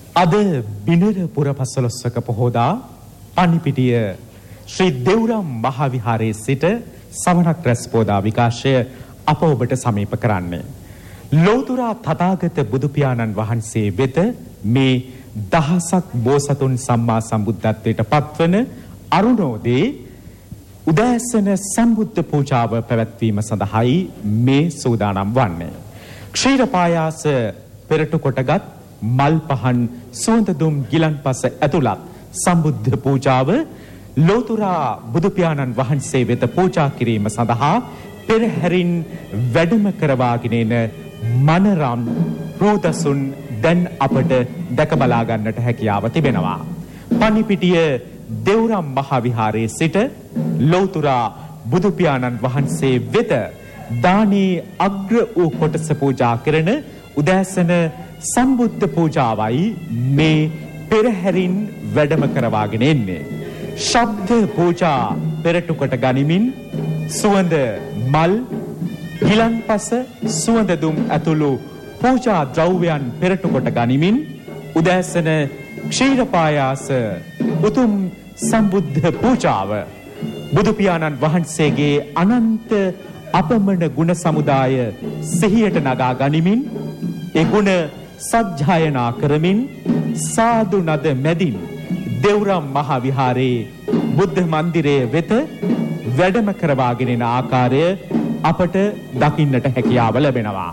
අද බිනර පුරපසළොස්වක පොහෝදා පන්නිපිටිය ශ්‍රී දෙව්රම් මහාවිහාරයේ සිට සමනක් රැස් පෝදා විකාශය අප ඔබට සමීප කරන්නේ. ලෝතුරා තථාගත බුදු පියාණන් වහන්සේ වෙත මේ දහසක් බෝසතුන් සම්මා සම්බුද්ධත්වයට පත්වන අරුණෝදේ උදෑසන සම්බුද්ධ පූජාව පැවැත්වීම සඳහායි මේ සූදානම් වන්නේ. ක්ෂීර පායාස පෙරටු කොටගත් මල් පහන් සුවඳ දුම් ගිලන්පස ඇතුළත් සම්බුද්ධ පූජාව ලෝතුරා බුදු පියාණන් වහන්සේ වෙත පූජා කිරීම සඳහා පෙරහැරින් වැඩම කරවාගෙන එන මනරම් රෝදසුන් දැන් අපට දැක බලා ගන්නට හැකියාව තිබෙනවා. පන්නිපිටිය දෙව්රම් මහාවිහාරයේ සිට ලෝතුරා බුදු පියාණන් වහන්සේ වෙත දානී අග්‍ර වූ කොටස පූජා කරන උදෑසන සම්බුද්ධ පූජාවයි මේ පෙරහැරින් වැඩම කරවාගෙන එන්නේ. ශබ්ද පූජා පෙරටු කොට ගනිමින් සුවඳ මල් ගිලන්පස සුවඳ දුම් ඇතුළු පූජා ද්‍රව්‍යයන් පෙරටු කොට ගනිමින් උදෑසන ක්ෂීර පායාස උතුම් සම්බුද්ධ පූජාව බුදු පියාණන් වහන්සේගේ අනන්ත අපමණ ගුණ සමුදාය සිහියට නගා ගනිමින් ඒ ගුණ සජ්ජායනා කරමින් සාදු නද මැදින් දෙව්රම් මහා විහාරයේ බුද්ධ මන්දිරයේ වෙත වැඩම කරවාගෙන යන ආකාරය අපට දකින්නට හැකියාව ලැබෙනවා.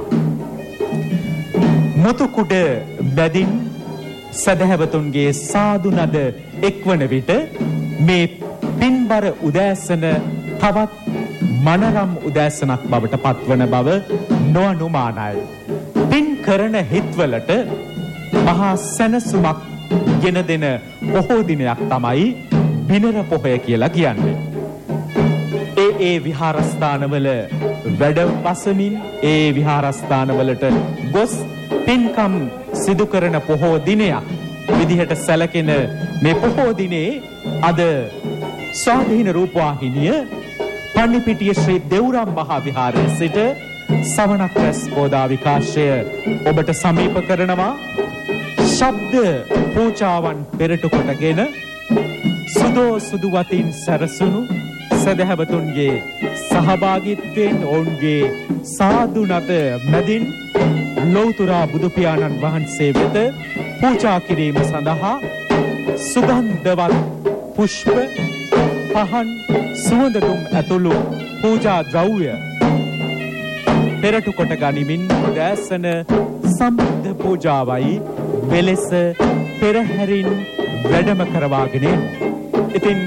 මුතුකුඩ මැදින් සදහැවතුන්ගේ සාදු නද එක්වන විට මේ පින්බර උදෑසන තවත් මනරම් උදෑසනක් බවට පත්වන බව නොඅනුමානයි. පින් කරන හිත්වලට මහා සැනසුමක් ගෙන දෙන පොහෝ දිනයක් තමයි බිනර පොහොය කියලා කියන්නේ. ඒ විහාරස්ථානවල වැඩ වසමින් ඒ විහාරස්ථානවලට ගොස් පින්කම් සිදු කරන පොහෝ දිනයක් විදිහට සැලකෙන මේ පොහෝ දිනේ අද ස්වාධීන රූපවාහිනිය පන්නිපිටිය ශ්‍රී දෙව්රම් මහා විහාරයේ සිට සවනක් රැස් පෝදා විකාශය ඔබට සමීප කරනවා. ශබ්ද පූජාවන් පෙරටු කොටගෙන සුදෝ සුදු වතින් සැරසුණු සදහැවතුන්ගේ සහභාගීත්වයෙන් ඔවුන්ගේ සාදු නද මැදින් ලෝතුරා බුදු පියාණන් වහන්සේ වෙත පූජා කිරීම සඳහා සුගන්ධවත් පුෂ්ප පහන් සුවඳ දුම් ඇතුළු පූජා ද්‍රව්‍ය පෙරටු කොට ගනිමින් උදෑසන සම්බුද්ධ පූජාවයි වෙලෙස පෙරහැරින් වැඩම කරවාගෙන ඉතින්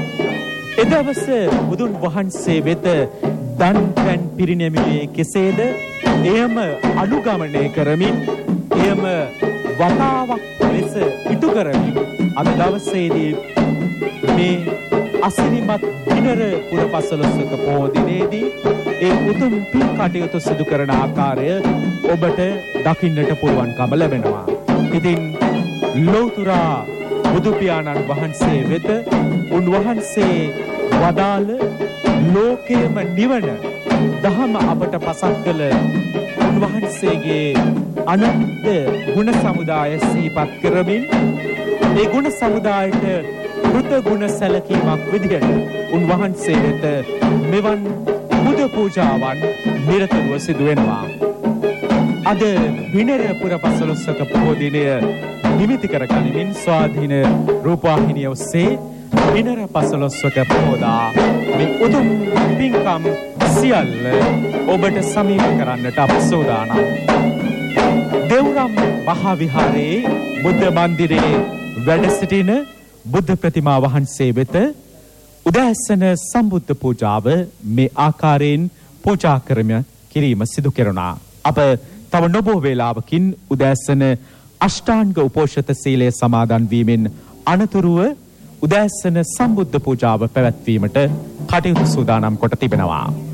එදවස බුදුන් වහන්සේ වෙත දන් පැන් පිරිනැමීමේ කෙසේද එයම අනුගමනය කරමින් එයම වතාවක් ලෙස ඉටු කරමින් අද දවසේදී මේ අසිරිමත් බිනර පුරපසළොස්වක පොහෝ දිනේදී ඒ උතුම් පින් කටයුතු සිදු කරන ආකාරය ඔබට දකින්නට පුළුවන්කම ලැබෙනවා. ඉතින් ලෝතුරා බුදු පියාණන් වහන්සේ වෙත උන්වහන්සේ වදාළ ලෝකයේම නිවන දහම අපට පසක් කළ උන්වහන්සේගේ අනන්ත ගුණ සමුදාය සිහිපත් කරමින් ඒ ගුණ සමුදායට කෘත ගුණ සැලකීමක් විදිහට උන්වහන්සේ වෙත මෙවන් බුදු පූජාවන් නිරතුරුව සිදු වෙනවා. අද බිනර පුරපසළොස්වක පොහෝ දිනය නිමිති කර ගනිමින් ස්වාධීන රූපවාහිනිය ඔස්සේ බිනර පසළොස්වක පොහෝදා මේ උතුම් පින්කම් සියල්ල ඔබට සමීප කරන්නට අප සූදානම්. දෙව්රම් මහා විහාරයේ බුද්ධ මන්දිරයේ වැඩ සිටින බුද්ධ ප්‍රතිමා වහන්සේ වෙත උදෑසන සම්බුද්ධ පූජාව මේ ආකාරයෙන් පූජා කිරීම සිදු කෙරුණා. අප තව නොබෝ වේලාවකින් උදෑසන අෂ්ටාංග උපෝෂත සීලය සමාදන් වීමෙන් අනතුරුව උදෑසන සම්බුද්ධ පූජාව පැවැත්වීමට කටයුතු සූදානම් කොට තිබෙනවා.